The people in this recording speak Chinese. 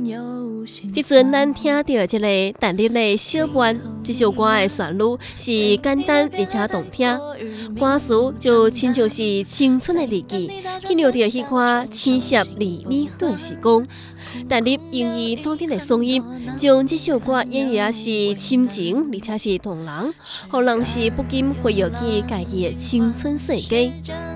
即阵咱听到这个陈粒的小愿，这首歌的旋律是简单而且动听，歌词就亲像是青春的日记，去留着迄款青涩而美好的时光。陈粒用伊当地的嗓音，将这首歌演绎是深情而且是动人，让人是不禁回忆起家己的青春世纪。